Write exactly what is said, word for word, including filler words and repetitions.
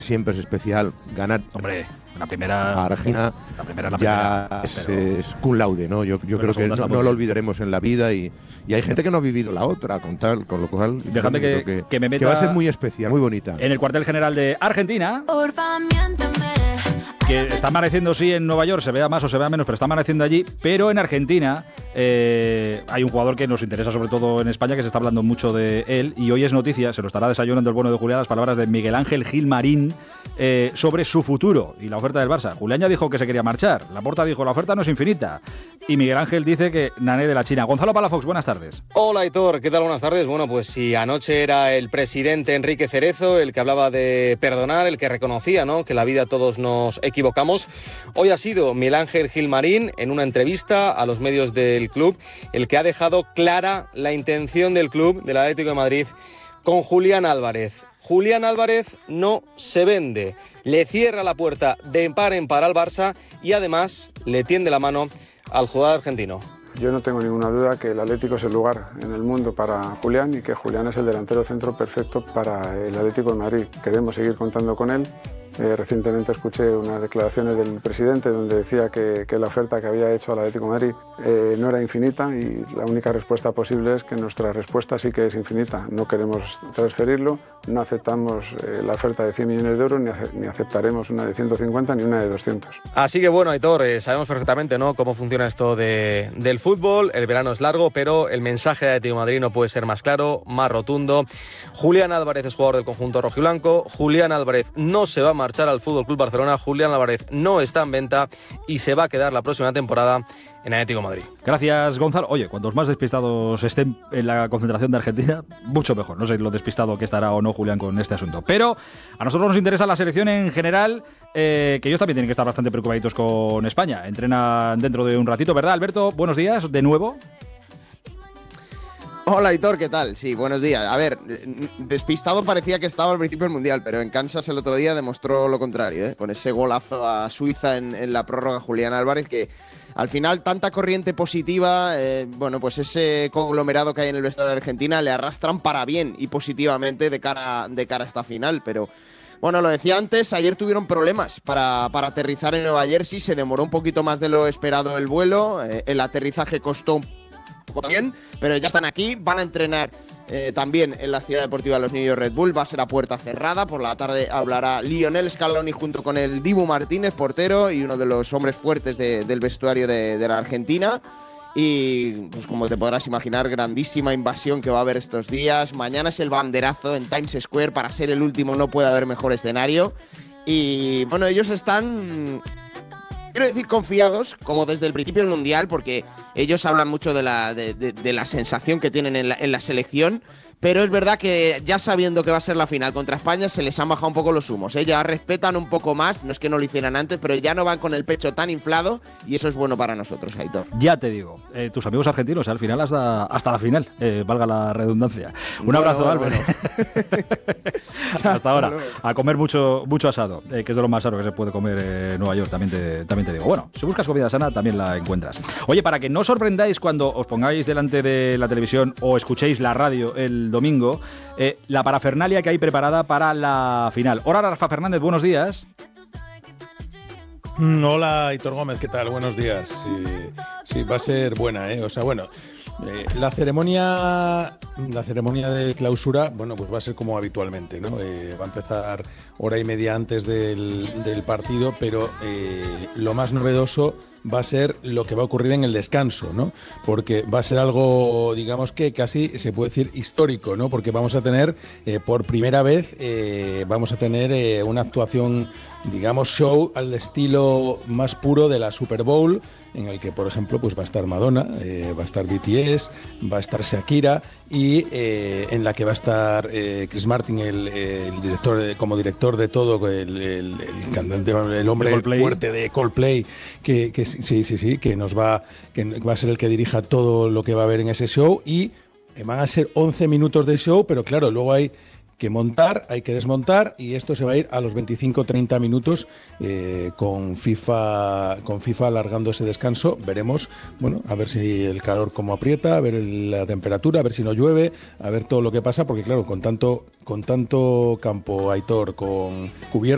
siempre es especial ganar. Hombre, la primera a Argentina la primera, la ya primera, es, pero... es cum laude, ¿no? Yo, yo creo que no, no lo olvidaremos en la vida y, y hay gente que no ha vivido la otra, con tal, con lo cual Déjame que, que, que me meta que va a ser muy especial, muy bonita. En el cuartel general de Argentina, que está amaneciendo, sí, en Nueva York, se vea más o se vea menos, pero está amaneciendo allí, pero en Argentina eh, hay un jugador que nos interesa sobre todo en España, que se está hablando mucho de él, y hoy es noticia, se lo estará desayunando el bueno de Julián, las palabras de Miguel Ángel Gilmarín eh, sobre su futuro y la oferta del Barça. Julián ya dijo que se quería marchar, Laporta dijo la oferta no es infinita, y Miguel Ángel dice que Nané de la China. Gonzalo Palafox, buenas tardes. Hola Aitor, ¿qué tal? Buenas tardes. Bueno, pues si anoche era el presidente Enrique Cerezo el que hablaba de perdonar, el que reconocía, ¿no?, que la vida todos nos equivocamos, hoy ha sido Miguel Ángel Gilmarín en una entrevista a los medios del club el que ha dejado clara la intención del club del Atlético de Madrid con Julián Álvarez. Julián Álvarez no se vende, le cierra la puerta de par en par al Barça y además le tiende la mano al jugador argentino. Yo no tengo ninguna duda que el Atlético es el lugar en el mundo para Julián y que Julián es el delantero centro perfecto para el Atlético de Madrid. Queremos seguir contando con él. Eh, recientemente escuché unas declaraciones del presidente donde decía que, que la oferta que había hecho al Atlético de Madrid eh, no era infinita y la única respuesta posible es que nuestra respuesta sí que es infinita. No queremos transferirlo, no aceptamos eh, la oferta de cien millones de euros ni, ace- ni aceptaremos una de ciento cincuenta ni una de doscientos. Así que bueno, Aitor, eh, sabemos perfectamente, ¿no?, cómo funciona esto de, del fútbol. El verano es largo, pero el mensaje de Atlético de Madrid no puede ser más claro, más rotundo. Julián Álvarez es jugador del conjunto rojiblanco. Julián Álvarez no se va a marchar al Fútbol Club Barcelona. Julián Álvarez no está en venta y se va a quedar la próxima temporada en Atlético de Madrid. Gracias, Gonzalo. Oye, cuantos más despistados estén en la concentración de Argentina, mucho mejor. No sé lo despistado que estará o no Julián con este asunto. Pero a nosotros nos interesa la selección en general, eh, que ellos también tienen que estar bastante preocupaditos con España. Entrenan dentro de un ratito, ¿verdad, Alberto? Buenos días, de nuevo. Hola, Aitor, ¿qué tal? Sí, buenos días. A ver, despistado parecía que estaba al principio del Mundial, pero en Kansas el otro día demostró lo contrario, ¿eh? Con ese golazo a Suiza en, en la prórroga, Julián Álvarez, que al final tanta corriente positiva, eh, bueno, pues ese conglomerado que hay en el vestuario de Argentina le arrastran para bien y positivamente de cara, de cara a esta final, pero... Bueno, lo decía antes, ayer tuvieron problemas para, para aterrizar en Nueva Jersey, se demoró un poquito más de lo esperado el vuelo, eh, el aterrizaje costó un poco bien, pero ya están aquí, van a entrenar eh, también en la Ciudad Deportiva de los New York Red Bull, va a ser a puerta cerrada, por la tarde hablará Lionel Scaloni junto con el Dibu Martínez, portero y uno de los hombres fuertes de, del vestuario de, de la Argentina. Y pues como te podrás imaginar, grandísima invasión que va a haber estos días. Mañana es el banderazo en Times Square, para ser el último no puede haber mejor escenario. Y bueno, ellos están, quiero decir, confiados, como desde el principio del Mundial, porque ellos hablan mucho de la, de, de, de la sensación que tienen en la, en la selección. Pero es verdad que ya sabiendo que va a ser la final contra España, se les han bajado un poco los humos, ¿eh? Ya respetan un poco más, no es que no lo hicieran antes, pero ya no van con el pecho tan inflado y eso es bueno para nosotros, Aitor. Ya te digo, eh, tus amigos argentinos, al final hasta, hasta la final, eh, valga la redundancia. Un bueno, abrazo, bueno, Albert. Bueno. Hasta ahora, a comer mucho, mucho asado, eh, que es de lo más sano que se puede comer en Nueva York, también te, también te digo. Bueno, si buscas comida sana, también la encuentras. Oye, para que no os sorprendáis cuando os pongáis delante de la televisión o escuchéis la radio el domingo, eh, la parafernalia que hay preparada para la final. Hola, Rafa Fernández, buenos días. Mm, hola, Aitor Gómez, ¿qué tal? Buenos días. Sí, sí, va a ser buena, ¿eh? O sea, bueno, eh, la ceremonia, la ceremonia de clausura, bueno, pues va a ser como habitualmente, ¿no? Eh, va a empezar hora y media antes del, del partido, pero eh, lo más novedoso va a ser lo que va a ocurrir en el descanso, ¿no? Porque va a ser algo, digamos que casi se puede decir histórico, ¿no? Porque vamos a tener, eh, por primera vez, eh, vamos a tener eh, una actuación, digamos, show al estilo más puro de la Super Bowl, en el que, por ejemplo, pues va a estar Madonna, eh, va a estar B T S, va a estar Shakira y eh, en la que va a estar eh, Chris Martin, el, el director, como director de todo, el, el, el cantante, el hombre fuerte de Coldplay, que, que sí, sí, sí, que nos va, que va a ser el que dirija todo lo que va a haber en ese show y van a ser once minutos de show, pero claro, luego hay que montar, hay que desmontar y esto se va a ir a los veinticinco treinta minutos eh, con FIFA con FIFA alargando ese descanso. Veremos, bueno, a ver si el calor como aprieta, a ver el, la temperatura, a ver si no llueve, a ver todo lo que pasa, porque claro, con tanto con tanto campo, Aitor, con cubierta